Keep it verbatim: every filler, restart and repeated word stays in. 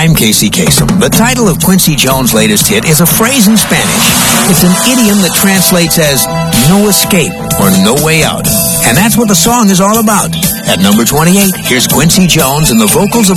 I'm Casey Kasem. The title of Quincy Jones' latest hit is a phrase in Spanish. It's an idiom that translates as no escape or no way out. And that's what the song is all about. At number twenty-eight, here's Quincy Jones and the vocals of